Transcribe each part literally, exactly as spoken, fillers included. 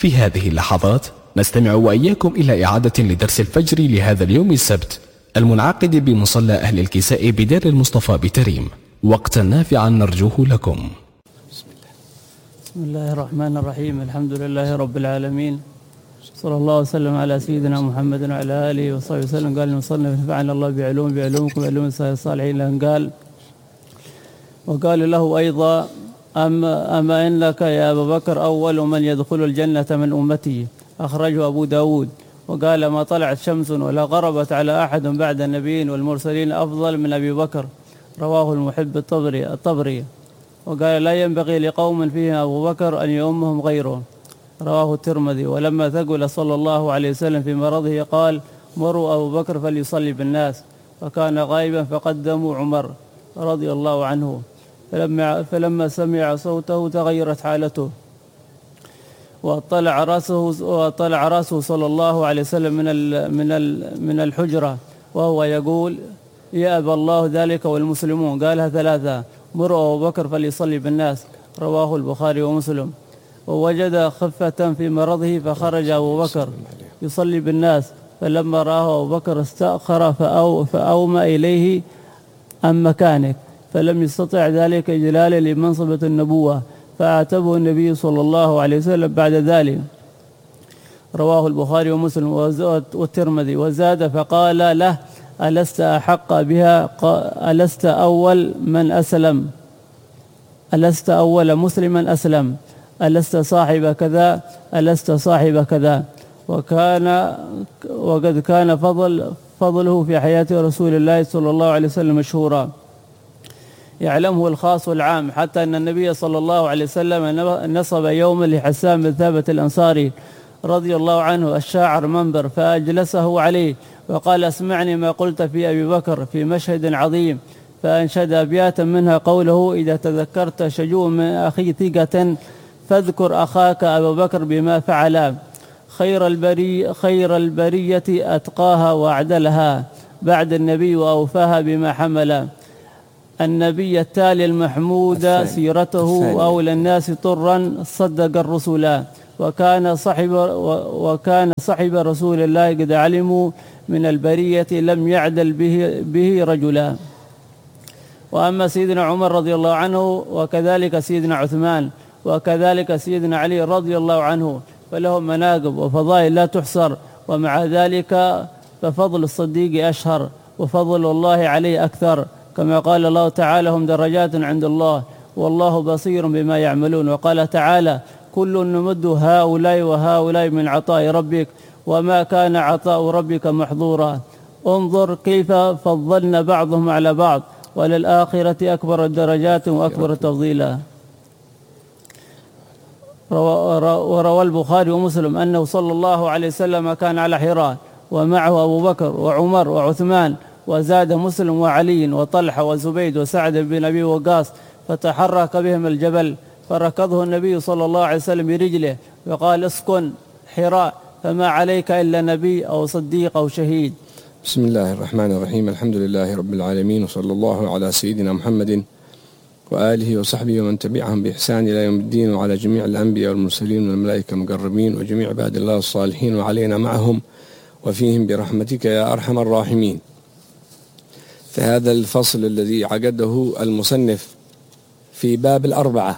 في هذه اللحظات نستمع وإياكم إلى إعادة لدرس الفجر لهذا اليوم السبت المنعقد بمصلى أهل الكساء بدار المصطفى بتريم، وقتا نافعا نرجوه لكم. بسم الله الرحمن الرحيم. الحمد لله رب العالمين، صلى الله وسلم على سيدنا محمد وعلى آله وصحبه وسلم. قال المصنف: نفعنا الله بعلوم بعلومكم وعلوم الصالحين. لأن قال وقال له أيضا: أما, أما إنك يا أبا بكر أول من يدخل الجنة من أمتي. أخرجه أبو داود. وقال: ما طلعت شمس ولا غربت على أحد بعد النبيين والمرسلين أفضل من أبي بكر. رواه المحب الطبري, الطبري. وقال: لا ينبغي لقوم فيهم أبو بكر أن يؤمهم غيره. رواه الترمذي. ولما ثقل صلى الله عليه وسلم في مرضه قال: مروا أبو بكر فليصلي بالناس. وكان غائبا فقدموا عمر رضي الله عنه. فلما, فلما سمع صوته تغيرت حالته، وطلع رأسه وطلع رأسه صلى الله عليه وسلم من من من الحجرة وهو يقول: يا أبا الله ذلك والمسلمون. قالها ثلاثة: مروا أبو بكر فليصلي بالناس. رواه البخاري ومسلم. ووجد خفة في مرضه فخرج أبو بكر يصلي بالناس، فلما رآه أبو بكر استأخر فأو فأومى إليه عن مكانه، فلم يستطع ذلك إجلالا لمنصبة النبوة، فأعتبه النبي صلى الله عليه وسلم بعد ذلك. رواه البخاري ومسلم والترمذي. وزاد فقال له: ألست أحق بها؟ ألست أول من أسلم؟ ألست أول مسلما أسلم؟ ألست صاحب كذا؟ ألست صاحب كذا؟ وكان وقد كان فضل فضله في حياة رسول الله صلى الله عليه وسلم مشهورا، يعلمه الخاص والعام، حتى أن النبي صلى الله عليه وسلم نصب يوما لحسان بن ثابت الأنصاري رضي الله عنه الشاعر منبر، فأجلسه عليه وقال: اسمعني ما قلت في أبي بكر في مشهد عظيم، فأنشد أبياتا منها قوله: إذا تذكرت شجوع من أخي ثقة فاذكر أخاك أبا بكر بما فعلا، خير البري خير البرية أتقاها وأعدلها بعد النبي وأوفاها بما حملا، النبي التالي المحمود سيرته أولى الناس طرا صدق الرسلا، وكان صحب وكان صحب رسول الله قد علموا من البرية لم يعدل به, به رجلا. وأما سيدنا عمر رضي الله عنه وكذلك سيدنا عثمان وكذلك سيدنا علي رضي الله عنه فلهم مناقب وفضائل لا تحصر، ومع ذلك ففضل الصديق أشهر وفضل الله عليه أكثر، كما قال الله تعالى: هم درجات عند الله والله بصير بما يعملون. وقال تعالى: كل نمد هؤلاء وهؤلاء من عطاء ربك وما كان عطاء ربك محظورا. انظر كيف فضلنا بعضهم على بعض، وللآخرة أكبر الدرجات وأكبر تفضيلا. وروى البخاري ومسلم أنه صلى الله عليه وسلم كان على حراء ومعه أبو بكر وعمر وعثمان، وزاد مسلم وعلي وطلحة وزبيد وسعد بن أبي وقاص، فتحرك بهم الجبل، فركضه النبي صلى الله عليه وسلم برجله وقال: اسكن حراء فما عليك إلا نبي أو صديق أو شهيد. بسم الله الرحمن الرحيم. الحمد لله رب العالمين، وصلى الله على سيدنا محمد وآله وصحبه ومن تبعهم بإحسان إلى يوم الدين، وعلى جميع الأنبياء والمرسلين والملائكة المقربين وجميع عباد الله الصالحين، وعلينا معهم وفيهم برحمتك يا أرحم الراحمين. فهذا الفصل الذي عقده المصنف في باب الأربعة،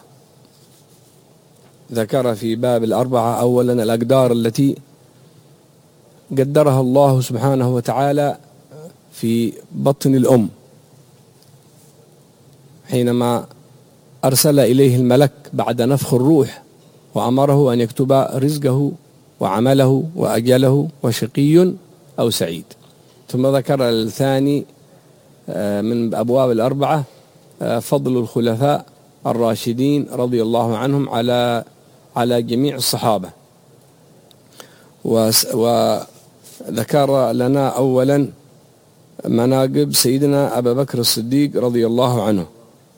ذكر في باب الأربعة أولا الأقدار التي قدرها الله سبحانه وتعالى في بطن الأم حينما أرسل إليه الملك بعد نفخ الروح وأمره أن يكتب رزقه وعمله وأجله وشقي أو سعيد. ثم ذكر الثاني من أبواب الأربعة فضل الخلفاء الراشدين رضي الله عنهم على على جميع الصحابة، وذكر لنا أولا مناقب سيدنا أبا بكر الصديق رضي الله عنه،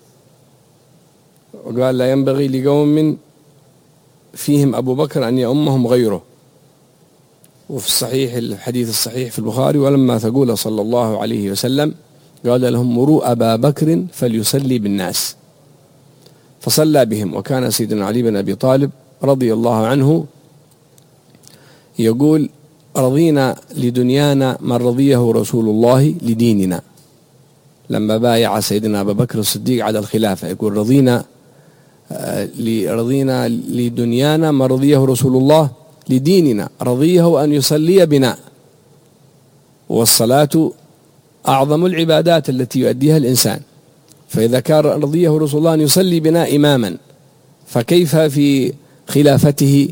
وقال: لا ينبغي لقوم فيهم أبو بكر أن يؤمهم غيره. وفي الصحيح الحديث الصحيح في البخاري: ولما ثقل صلى الله عليه وسلم قال لهم: مروا أبا بكر فليصلي بالناس، فصلى بهم. وكان سيدنا علي بن أبي طالب رضي الله عنه يقول رضينا لدنيانا من رضيه رسول الله لديننا. لما بايع سيدنا أبا بكر الصديق على الخلافة يقول رضينا رضينا لدنيانا من رضيه رسول الله لديننا، رضيه أن يصلي بنا، والصلاة أعظم العبادات التي يؤديها الإنسان، فإذا كان رضيه رسول الله أن يصلي بنا إماما، فكيف في خلافته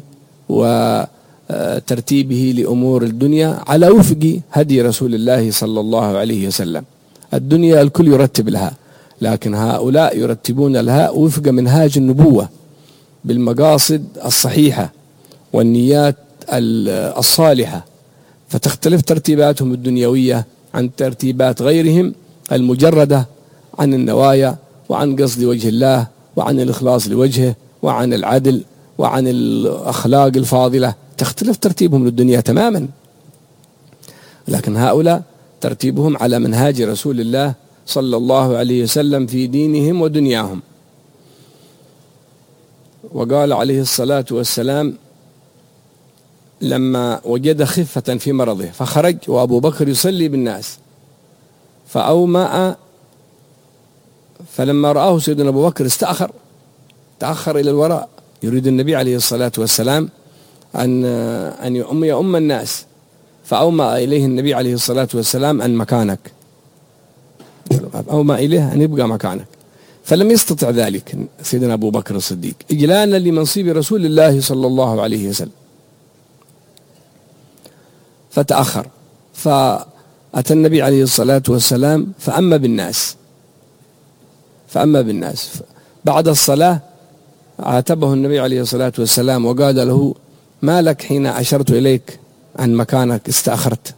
وترتيبه لأمور الدنيا على وفق هدي رسول الله صلى الله عليه وسلم. الدنيا الكل يرتب لها، لكن هؤلاء يرتبون لها وفق منهاج النبوة بالمقاصد الصحيحة والنيات الصالحة، فتختلف ترتيباتهم الدنيوية عن ترتيبات غيرهم المجردة عن النوايا وعن قصد وجه الله وعن الإخلاص لوجهه وعن العدل وعن الأخلاق الفاضلة، تختلف ترتيبهم للدنيا تماما. لكن هؤلاء ترتيبهم على منهاج رسول الله صلى الله عليه وسلم في دينهم ودنياهم. وقال عليه الصلاة والسلام لما وجد خفة في مرضه فخرج وأبو بكر يصلي بالناس فأومأ، فلما رآه سيدنا أبو بكر استأخر تأخر إلى الوراء، يريد النبي عليه الصلاة والسلام أن أن يؤم يؤم الناس، فأومأ إليه النبي عليه الصلاة والسلام أن مكانك، أومأ إليه أن يبقى مكانك، فلم يستطع ذلك سيدنا أبو بكر الصديق إجلالا لمنصب رسول الله صلى الله عليه وسلم، فتأخر، فأتى النبي عليه الصلاة والسلام فأما بالناس فأما بالناس بعد الصلاة عاتبه النبي عليه الصلاة والسلام وقال له ما لك حين أشرت إليك عن مكانك استأخرت؟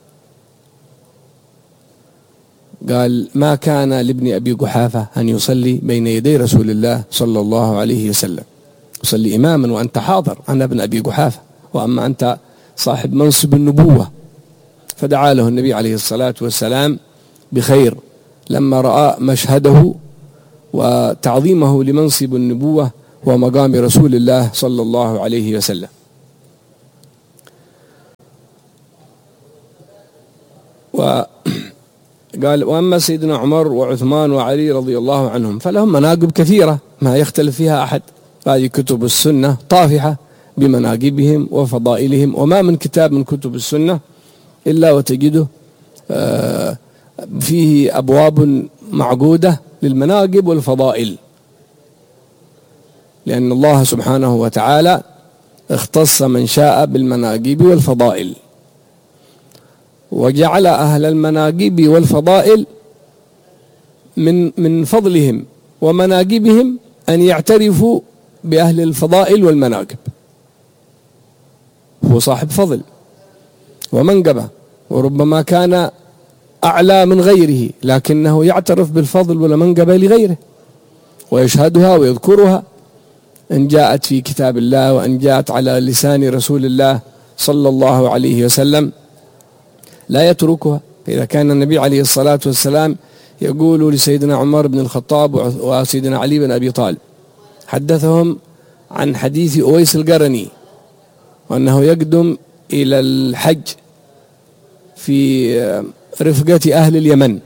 قال ما كان لابن أبي قحافة أن يصلي بين يدي رسول الله صلى الله عليه وسلم، يصلي إماما وأنت حاضر، أنا ابن أبي قحافة وأما أنت صاحب منصب النبوة. فدعا له النبي عليه الصلاة والسلام بخير لما رأى مشهده وتعظيمه لمنصب النبوة ومقام رسول الله صلى الله عليه وسلم. وقال وأما سيدنا عمر وعثمان وعلي رضي الله عنهم فلهم مناقب كثيرة ما يختلف فيها أحد، هذه كتب السنة طافحة بمناقبهم وفضائلهم، وما من كتاب من كتب السنة إلا وتجده فيه أبواب معقودة للمناقب والفضائل، لأن الله سبحانه وتعالى اختص من شاء بالمناقب والفضائل، وجعل أهل المناقب والفضائل من من فضلهم ومناقبهم أن يعترفوا بأهل الفضائل والمناقب، هو صاحب فضل ومنقبة وربما كان أعلى من غيره، لكنه يعترف بالفضل والمنقبة لغيره ويشهدها ويذكرها إن جاءت في كتاب الله وإن جاءت على لسان رسول الله صلى الله عليه وسلم لا يتركها. إذا كان النبي عليه الصلاة والسلام يقول لسيدنا عمر بن الخطاب وسيدنا علي بن أبي طالب، حدثهم عن حديث أويس القرني وأنه يقدم إلى الحج في رفقة أهل اليمن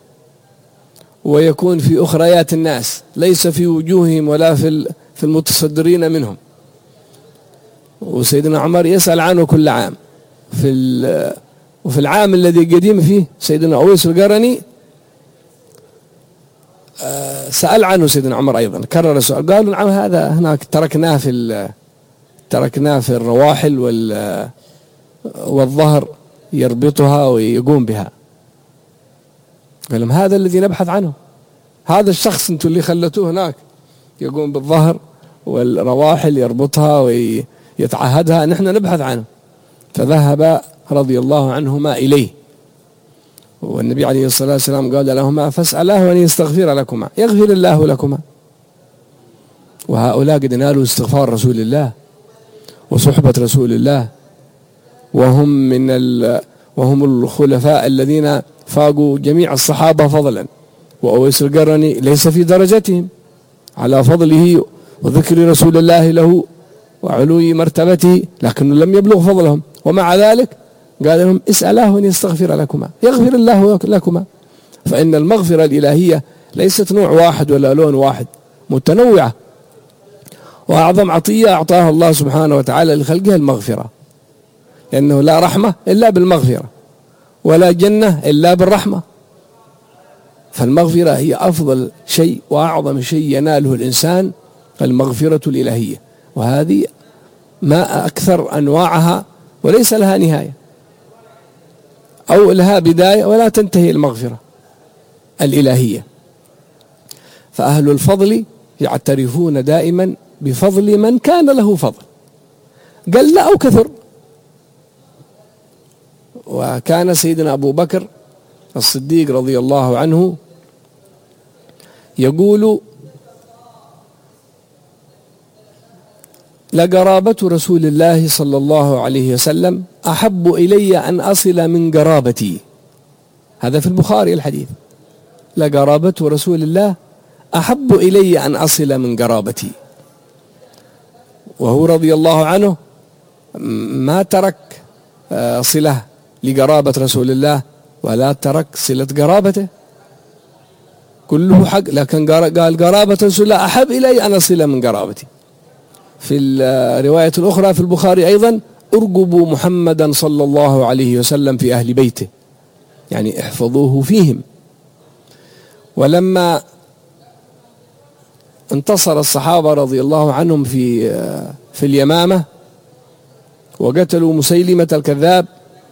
ويكون في أخريات الناس ليس في وجوههم ولا في في المتصدرين منهم، وسيدنا عمر يسأل عنه كل عام. في وفي العام الذي قدم فيه سيدنا أويس القرني سأل عنه سيدنا عمر أيضا، كرر السؤال، قالوا نعم هذا هناك تركناه في تركناه في الرواحل وال والظهر يربطها ويقوم بها. قال لهم هذا الذي نبحث عنه، هذا الشخص انتم اللي خلتوه هناك يقوم بالظهر والرواحل يربطها ويتعهدها، نحن نبحث عنه. فذهب رضي الله عنهما إليه، والنبي عليه الصلاة والسلام قال لهما فاسألاه أن يستغفر لكما يغفر الله لكما. وهؤلاء قد نالوا استغفار رسول الله وصحبة رسول الله، وهم من ال وهم الخلفاء الذين فاقوا جميع الصحابة فضلا، وأويس القرني ليس في درجتهم على فضله وذكر رسول الله له وعلو مرتبته، لكنه لم يبلغ فضلهم، ومع ذلك قال لهم اسألاه أن يستغفر لكما يغفر الله لكما. فإن المغفرة الإلهية ليست نوع واحد ولا لون واحد، متنوعة، وأعظم عطية أعطاها الله سبحانه وتعالى لخلقه المغفرة، لأنه لا رحمة إلا بالمغفرة، ولا جنة إلا بالرحمة. فالمغفرة هي أفضل شيء وأعظم شيء يناله الإنسان، المغفرة الإلهية، وهذه ما أكثر أنواعها وليس لها نهاية أو لها بداية ولا تنتهي المغفرة الإلهية. فأهل الفضل يعترفون دائما بفضل من كان له فضل، قل أو كثر. وكان سيدنا أبو بكر الصديق رضي الله عنه يقول: لقرابة رسول الله صلى الله عليه وسلم أحب إلي أن أصل من قرابتي. هذا في البخاري الحديث: لقرابة رسول الله أحب إلي أن أصل من قرابتي. وهو رضي الله عنه ما ترك صلة لقرابة رسول الله ولا ترك صلة قرابته، كله حق، لكن قال قرابة رسول الله أحب إلي أن أصل من قرابتي. في الرواية الأخرى في البخاري أيضا: ارقبوا محمدا صلى الله عليه وسلم في أهل بيته، يعني احفظوه فيهم. ولما انتصر الصحابة رضي الله عنهم في في اليمامة وقتلوا مسيلمة الكذاب،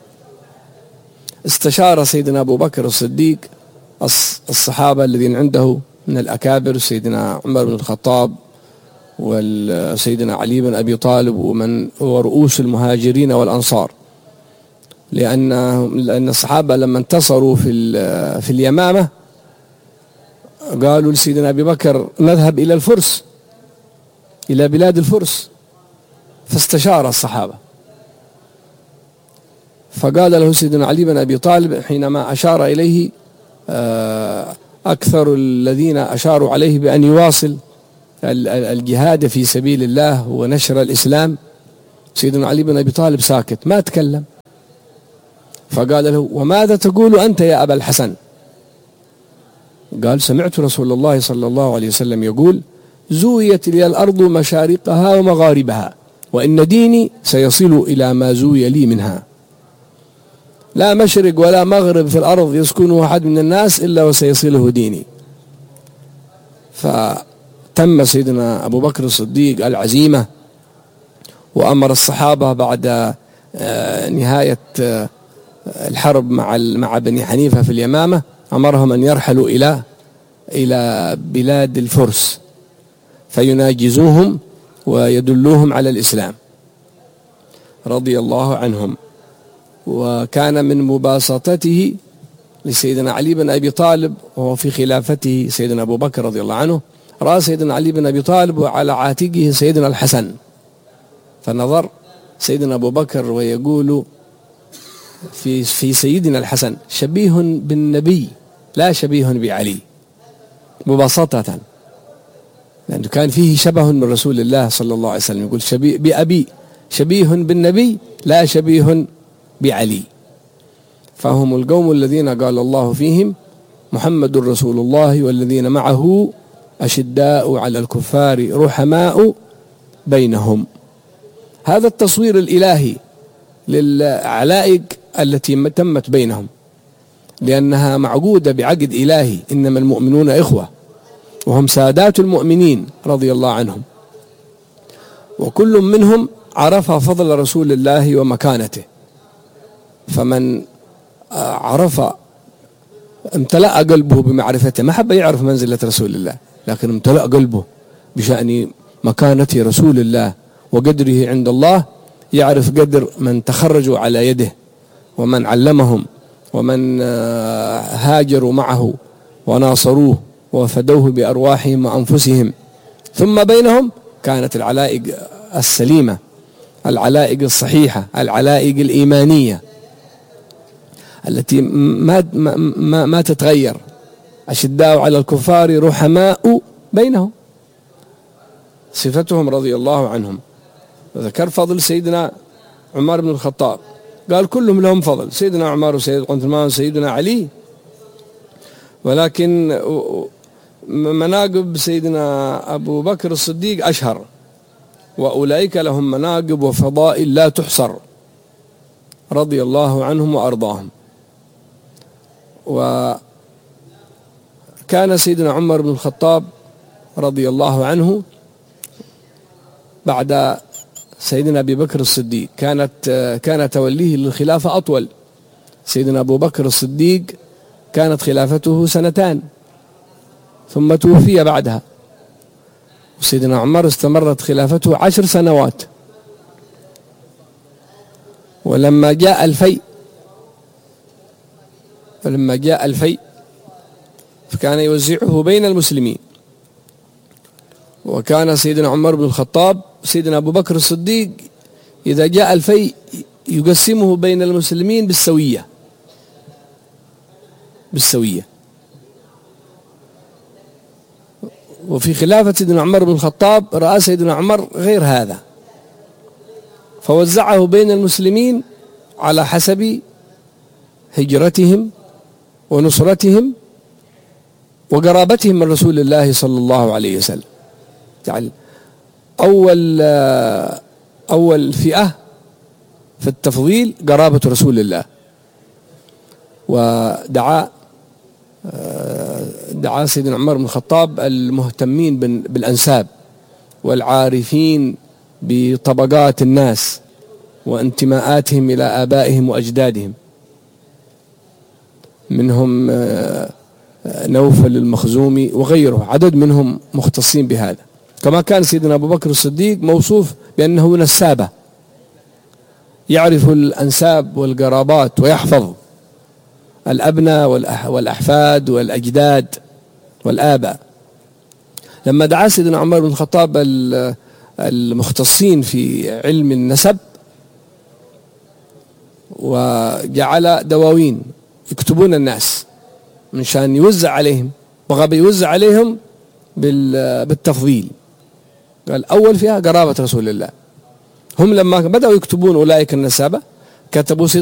استشار سيدنا أبو بكر الصديق الصحابة الذين عنده من الأكابر، سيدنا عمر بن الخطاب وسيدنا علي بن أبي طالب ومن ورؤوس المهاجرين والأنصار، لأن لأن الصحابة لما انتصروا في في اليمامة قالوا لسيدنا أبي بكر: نذهب إلى الفرس، إلى بلاد الفرس. فاستشار الصحابة، فقال له سيدنا علي بن أبي طالب حينما أشار إليه أكثر الذين أشاروا عليه بأن يواصل الجهاد في سبيل الله ونشر الإسلام، سيدنا علي بن أبي طالب ساكت ما تكلم. فقال له: وماذا تقول أنت يا أبا الحسن؟ قال: سمعت رسول الله صلى الله عليه وسلم يقول: زويت لي الأرض مشارقها ومغاربها، وإن ديني سيصل إلى ما زوي لي منها. لا مشرق ولا مغرب في الأرض يسكنه أحد من الناس إلا وسيصله ديني. فتم سيدنا أبو بكر الصديق العزيمة، وأمر الصحابة بعد نهاية الحرب مع مع بني حنيفة في اليمامة، أمرهم أن يرحلوا إلى إلى بلاد الفرس فيناجزوهم ويدلوهم على الإسلام رضي الله عنهم. وكان من مباسطته لسيدنا علي بن أبي طالب وهو في خلافته سيدنا أبو بكر رضي الله عنه، رأى سيدنا علي بن أبي طالب وعلى عاتقه سيدنا الحسن، فنظر سيدنا أبو بكر ويقول في في سيدنا الحسن: شبيه بالنبي لا شبيه بعلي، مباسطة، لأنه كان فيه شبه من رسول الله صلى الله عليه وسلم. يقول: شبيه بأبي شبيه بالنبي لا شبيه بعلي. فهم القوم الذين قال الله فيهم: محمد رسول الله والذين معه أشداء على الكفار رحماء بينهم. هذا التصوير الإلهي للعلائق التي تمت بينهم، لأنها معقودة بعقد إلهي: إنما المؤمنون إخوة، وهم سادات المؤمنين رضي الله عنهم، وكل منهم عرف فضل رسول الله ومكانته. فمن عرف امتلأ قلبه بمعرفته، ما حب يعرف منزلة رسول الله، لكن امتلأ قلبه بشأن مكانة رسول الله وقدره عند الله، يعرف قدر من تخرجوا على يده ومن علمهم ومن هاجروا معه وناصروه وفدوه بأرواحهم وأنفسهم. ثم بينهم كانت العلائق السليمة، العلائق الصحيحة، العلائق الإيمانية التي ما ما ما تتغير. أشداء على الكفار رحماء بينهم، صفتهم رضي الله عنهم. ذكر فضل سيدنا عمر بن الخطاب، قال كلهم لهم فضل، سيدنا عمر وسيدنا عثمان وسيدنا علي، ولكن مناقب سيدنا أبو بكر الصديق أشهر، وأولئك لهم مناقب وفضائل لا تحصر رضي الله عنهم وأرضاهم. وكان سيدنا عمر بن الخطاب رضي الله عنه بعد سيدنا أبي بكر الصديق كانت كان توليه للخلافة أطول. سيدنا أبو بكر الصديق كانت خلافته سنتان ثم توفي بعدها، وسيدنا عمر استمرت خلافته عشر سنوات. ولما جاء الفيء فلما جاء الفيء فكان يوزعه بين المسلمين، وكان سيدنا عمر بن الخطاب سيدنا أبو بكر الصديق إذا جاء الفيء يقسمه بين المسلمين بالسوية بالسوية. وفي خلافة سيدنا عمر بن الخطاب رأى سيدنا عمر غير هذا، فوزعه بين المسلمين على حسب هجرتهم ونصرتهم وقرابتهم من رسول الله صلى الله عليه وسلم. يعني أول أول فئة في التفضيل قرابة رسول الله، ودعا دعا سيدنا عمر بن الخطاب المهتمين بالأنساب والعارفين بطبقات الناس وانتماءاتهم إلى آبائهم وأجدادهم، منهم نوفل المخزومي وغيره، عدد منهم مختصين بهذا. كما كان سيدنا أبو بكر الصديق موصوف بأنه نسابة، يعرف الأنساب والقرابات ويحفظ الأبناء والأحفاد والأجداد والآباء. لما دعا سيدنا عمر بن الخطاب المختصين في علم النسب وجعل دواوين يكتبون الناس من شان يوزع عليهم، بغى يوزع عليهم بالتفضيل. قال أول فيها قرابة رسول الله. هم لما بدأوا يكتبون أولئك النسابة كتبوا